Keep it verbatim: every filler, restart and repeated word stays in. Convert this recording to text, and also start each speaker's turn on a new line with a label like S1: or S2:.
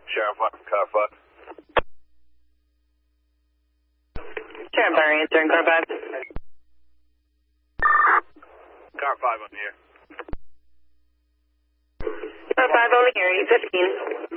S1: Sheriff five from car five.
S2: Sheriff Byron, answering car five.
S1: Car five on here.
S2: Car five over here, eight fifteen.